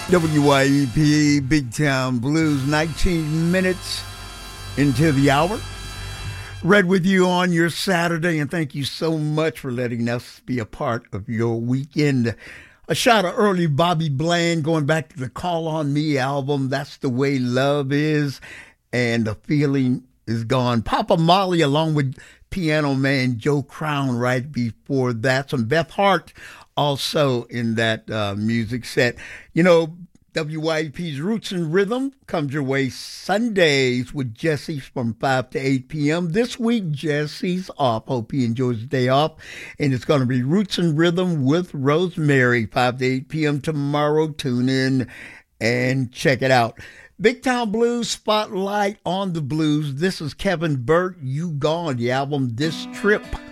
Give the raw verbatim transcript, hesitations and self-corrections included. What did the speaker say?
W Y E P Big Town Blues, nineteen minutes into the hour. Read with you on your Saturday, and thank you so much for letting us be a part of your weekend. A shot of early Bobby Bland, going back to the Call on Me album, That's the Way Love Is, and The Feeling Is Gone. Papa Molly, along with piano man Joe Crown, right before that. Some Beth Hart also in that uh, music set. You know, W Y E P's Roots and Rhythm comes your way Sundays with Jesse from five to eight p.m. This week, Jesse's off. Hope he enjoys the day off. And it's going to be Roots and Rhythm with Rosemary, five to eight p.m. tomorrow. Tune in and check it out. Big Town Blues Spotlight on the Blues. This is Kevin Burt, You Gone, the album This Trip.